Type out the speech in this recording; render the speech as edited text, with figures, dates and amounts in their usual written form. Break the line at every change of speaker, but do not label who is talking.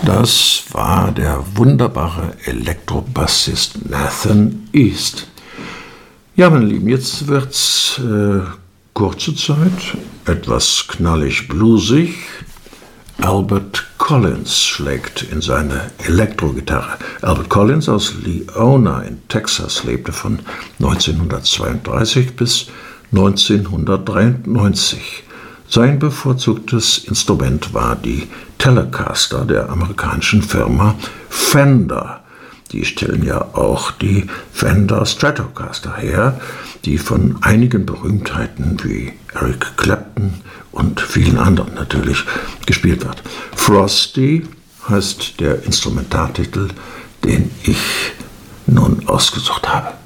Das war der wunderbare Elektrobassist Nathan East. Ja, meine Lieben, jetzt wird's kurze Zeit etwas knallig bluesig. Albert Collins schlägt in seine Elektrogitarre. Albert Collins aus Leona in Texas lebte von 1932 bis 1993. Sein bevorzugtes Instrument war die Telecaster der amerikanischen Firma Fender. Die stellen ja auch die Fender Stratocaster her, die von einigen Berühmtheiten wie Eric Clapton und vielen anderen natürlich gespielt wird. Frosty heißt der Instrumentaltitel, den ich nun ausgesucht habe.